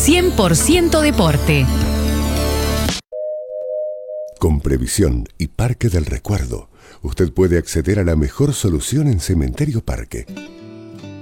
100% deporte. Con Previsión y Parque del Recuerdo, usted puede acceder a la mejor solución en Cementerio Parque.